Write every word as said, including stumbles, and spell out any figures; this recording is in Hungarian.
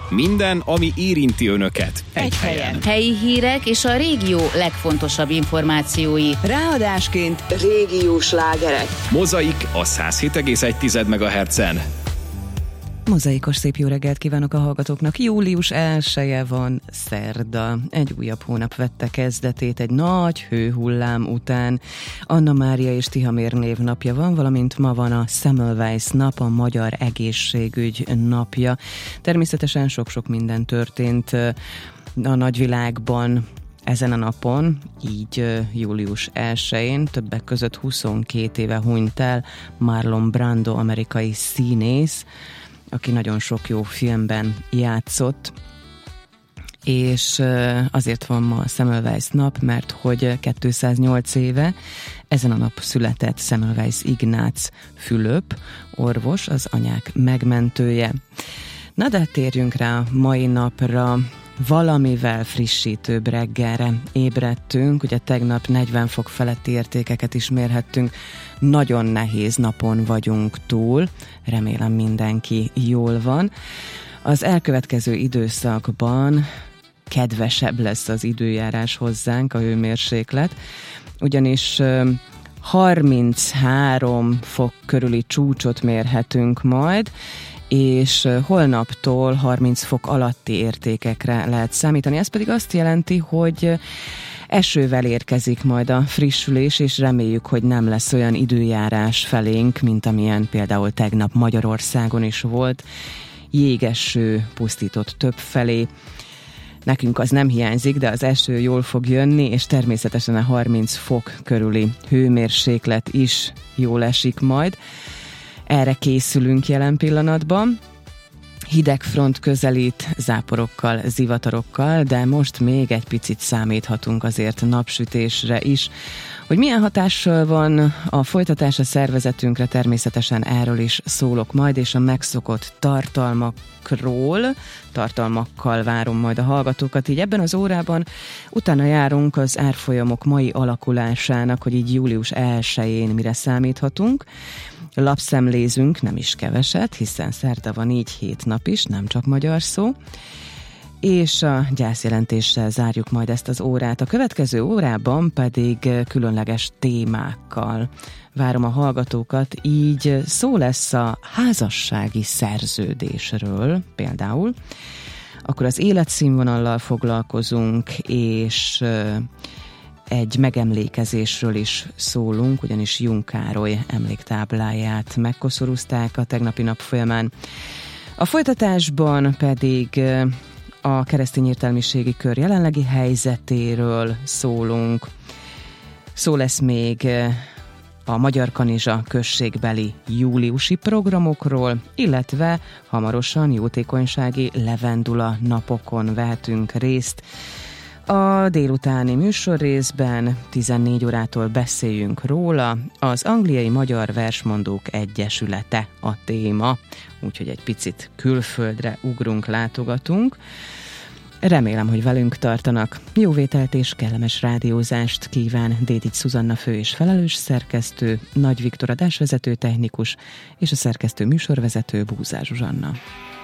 Minden, ami érinti Önöket. Egy, Egy helyen. helyen. Helyi hírek és a régió legfontosabb információi. Ráadásként régiós slágerek. Mozaik a száz hét egész egy megahertzen. Mozaikos szép jó reggelt kívánok a hallgatóknak. július elseje van, szerda. Egy újabb hónap vette kezdetét egy nagy hőhullám után. Anna Mária és Tihamér névnapja van, valamint ma van a Semmelweis nap, a Magyar Egészségügy napja. Természetesen sok-sok minden történt a nagyvilágban ezen a napon, így július elsején, többek között huszonkét éve hunyt el Marlon Brando, amerikai színész, aki nagyon sok jó filmben játszott, és azért van ma a Semmelweis nap, mert hogy kétszáznyolc éve ezen a nap született Semmelweis Ignác Fülöp, orvos, az anyák megmentője. Na de térjünk rá a mai napra. Valamivel frissítőbb reggelre ébredtünk, ugye tegnap negyven fok feletti értékeket is mérhettünk, nagyon nehéz napon vagyunk túl, remélem mindenki jól van. Az elkövetkező időszakban kedvesebb lesz az időjárás hozzánk, a hőmérséklet, ugyanis harminchárom fok körüli csúcsot mérhetünk majd, és holnaptól harminc fok alatti értékekre lehet számítani. Ez pedig azt jelenti, hogy esővel érkezik majd a frissülés, és reméljük, hogy nem lesz olyan időjárás felénk, mint amilyen például tegnap Magyarországon is volt. Jégeső pusztított több felé. Nekünk az nem hiányzik, de az eső jól fog jönni, és természetesen a harminc fok körüli hőmérséklet is jól esik majd. Erre készülünk jelen pillanatban. Hideg front közelít záporokkal, zivatarokkal, de most még egy picit számíthatunk azért napsütésre is. Hogy milyen hatással van a folytatás a szervezetünkre, természetesen erről is szólok majd, és a megszokott tartalmakról, tartalmakkal várom majd a hallgatókat. Így ebben az órában utána járunk az árfolyamok mai alakulásának, hogy így július elsején mire számíthatunk. Lapszemlézünk, nem is keveset, hiszen szerda van így hét nap is, nem csak magyar szó. És a gyászjelentéssel zárjuk majd ezt az órát. A következő órában pedig különleges témákkal várom a hallgatókat, így szó lesz a házassági szerződésről például. Akkor az életszínvonallal foglalkozunk, és egy megemlékezésről is szólunk, ugyanis Jung Károly emléktábláját megkoszorúzták a tegnapi nap folyamán. A folytatásban pedig a keresztény értelmiségi kör jelenlegi helyzetéről szólunk. Szó lesz még a Magyar Kanizsa községbeli júliusi programokról, illetve hamarosan jótékonysági levendula napokon vehetünk részt. A délutáni műsorrészben tizennégy órától beszéljünk róla, az Angliai Magyar Versmondók Egyesülete a téma, úgyhogy egy picit külföldre ugrunk, látogatunk. Remélem, hogy velünk tartanak. Jó vételt és kellemes rádiózást kíván Dédics Szuzanna fő és felelős szerkesztő, Nagy Viktor adásvezető technikus és a szerkesztő műsorvezető Búzár Zsuzsanna.